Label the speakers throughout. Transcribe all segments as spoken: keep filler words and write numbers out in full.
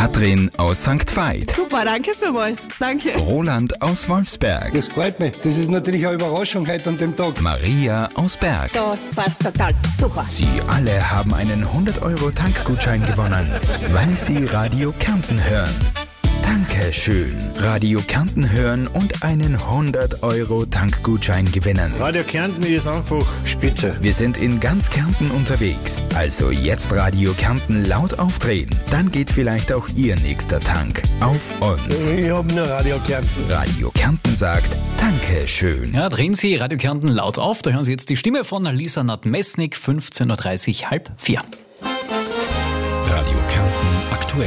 Speaker 1: Katrin aus Sankt Veit.
Speaker 2: Super, danke vielmals. Danke.
Speaker 1: Roland aus Wolfsberg.
Speaker 3: Das freut mich. Das ist natürlich eine Überraschung heute an dem Tag.
Speaker 1: Maria aus Berg.
Speaker 2: Das passt total super.
Speaker 1: Sie alle haben einen hundert Euro Tankgutschein gewonnen, weil sie Radio Kärnten hören. Dankeschön. Radio Kärnten hören und einen hundert Euro Tankgutschein gewinnen.
Speaker 4: Radio Kärnten ist einfach spitze.
Speaker 1: Wir sind in ganz Kärnten unterwegs. Also jetzt Radio Kärnten laut aufdrehen. Dann geht vielleicht auch Ihr nächster Tank auf uns.
Speaker 4: Ich hab nur Radio Kärnten.
Speaker 1: Radio Kärnten sagt Dankeschön.
Speaker 5: Ja, drehen Sie Radio Kärnten laut auf. Da hören Sie jetzt die Stimme von Lisa Nadmesnik, fünfzehn Uhr dreißig, halb vier.
Speaker 1: Radio Kärnten aktuell.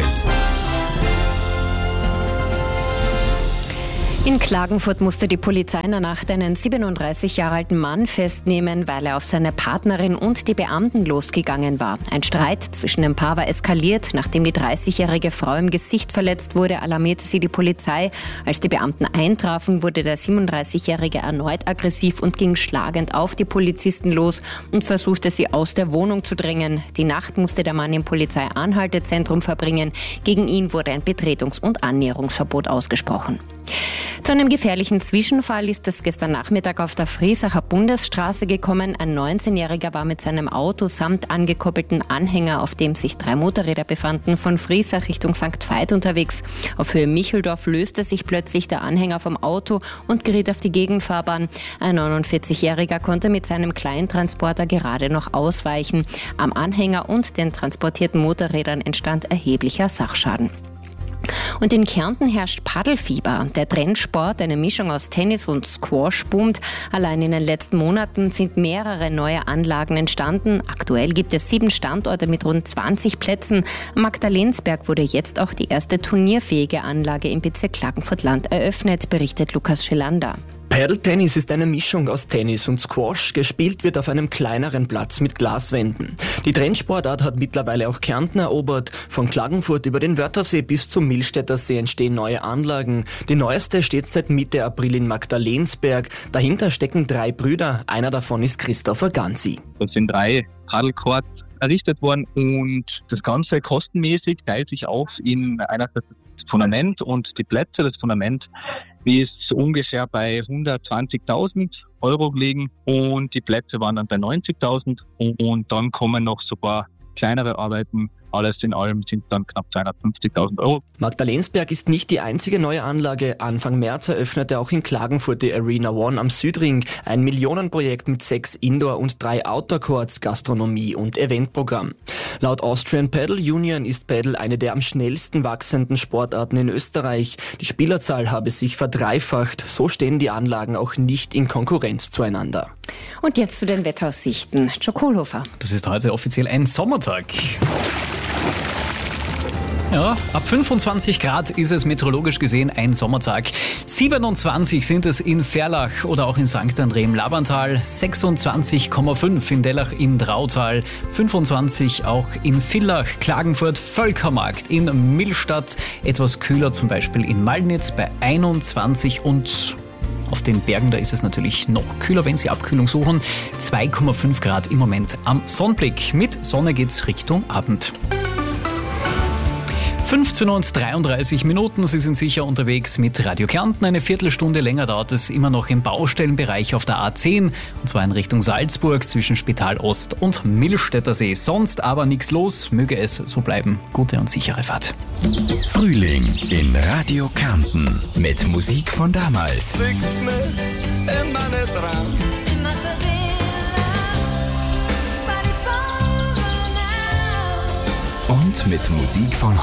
Speaker 6: In Klagenfurt musste die Polizei in der Nacht einen siebenunddreißig Jahre alten Mann festnehmen, weil er auf seine Partnerin und die Beamten losgegangen war. Ein Streit zwischen dem Paar war eskaliert. Nachdem die dreißigjährige Frau im Gesicht verletzt wurde, alarmierte sie die Polizei. Als die Beamten eintrafen, wurde der siebenunddreißigjährige erneut aggressiv und ging schlagend auf die Polizisten los und versuchte, sie aus der Wohnung zu drängen. Die Nacht musste der Mann im Polizeianhaltezentrum verbringen. Gegen ihn wurde ein Betretungs- und Annäherungsverbot ausgesprochen. Zu einem gefährlichen Zwischenfall ist es gestern Nachmittag auf der Friesacher Bundesstraße gekommen. Ein neunzehnjähriger war mit seinem Auto samt angekoppelten Anhänger, auf dem sich drei Motorräder befanden, von Friesach Richtung Sankt Veit unterwegs. Auf Höhe Micheldorf löste sich plötzlich der Anhänger vom Auto und geriet auf die Gegenfahrbahn. Ein neunundvierzigjähriger konnte mit seinem Kleintransporter gerade noch ausweichen. Am Anhänger und den transportierten Motorrädern entstand erheblicher Sachschaden. Und in Kärnten herrscht Paddelfieber. Der Trendsport, eine Mischung aus Tennis und Squash, boomt. Allein in den letzten Monaten sind mehrere neue Anlagen entstanden. Aktuell gibt es sieben Standorte mit rund zwanzig Plätzen. Am Magdalensberg wurde jetzt auch die erste turnierfähige Anlage im Bezirk Klagenfurt-Land eröffnet, berichtet Lukas Schelander.
Speaker 7: Paddle-Tennis ist eine Mischung aus Tennis und Squash. Gespielt wird auf einem kleineren Platz mit Glaswänden. Die Trendsportart hat mittlerweile auch Kärnten erobert. Von Klagenfurt über den Wörthersee bis zum Millstätter See entstehen neue Anlagen. Die neueste steht seit Mitte April in Magdalensberg. Dahinter stecken drei Brüder. Einer davon ist Christopher Ganzi.
Speaker 8: Das sind drei Paddlecourts errichtet worden und das Ganze kostenmäßig teilt sich auf in einer das Fundament und die Plätze. Das Fundament ist so ungefähr bei hundertzwanzigtausend Euro gelegen und die Plätze waren dann bei neunzigtausend und dann kommen noch so ein paar kleinere Arbeiten. Alles in allem sind dann knapp zweihundertfünfzigtausend Euro.
Speaker 7: Magdalensberg ist nicht die einzige neue Anlage. Anfang März eröffnete auch in Klagenfurt die Arena One am Südring. Ein Millionenprojekt mit sechs Indoor- und drei Outdoor-Courts, Gastronomie und Eventprogramm. Laut Austrian Paddle Union ist Paddle eine der am schnellsten wachsenden Sportarten in Österreich. Die Spielerzahl habe sich verdreifacht. So stehen die Anlagen auch nicht in Konkurrenz zueinander.
Speaker 6: Und jetzt zu den Wetteraussichten. Joe Kohlhofer.
Speaker 5: Das ist heute offiziell ein Sommertag. Ja, ab fünfundzwanzig Grad ist es meteorologisch gesehen ein Sommertag. siebenundzwanzig sind es in Ferlach oder auch in Sankt André im Labantal, sechsundzwanzig Komma fünf in Dellach im Drautal, fünfundzwanzig auch in Villach, Klagenfurt, Völkermarkt in Millstatt, etwas kühler zum Beispiel in Malnitz bei einundzwanzig und auf den Bergen, da ist es natürlich noch kühler, wenn Sie Abkühlung suchen. zwei Komma fünf Grad im Moment am Sonnenblick. Mit Sonne geht's Richtung Abend. fünfzehn und dreiunddreißig Minuten, Sie sind sicher unterwegs mit Radio Kärnten. Eine Viertelstunde länger dauert es immer noch im Baustellenbereich auf der A zehn, und zwar in Richtung Salzburg zwischen Spital Ost und Millstätter See. Sonst aber nichts los, möge es so bleiben. Gute und sichere Fahrt.
Speaker 1: Frühling in Radio Kärnten mit Musik von damals. Und mit Musik von